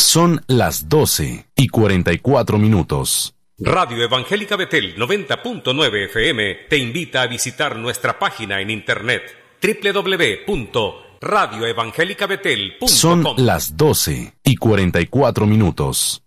Son las 12:44. Radio Evangélica Betel 90.9 FM te invita a visitar nuestra página en internet www.radioevangelicabetel.com. Son las 12:44.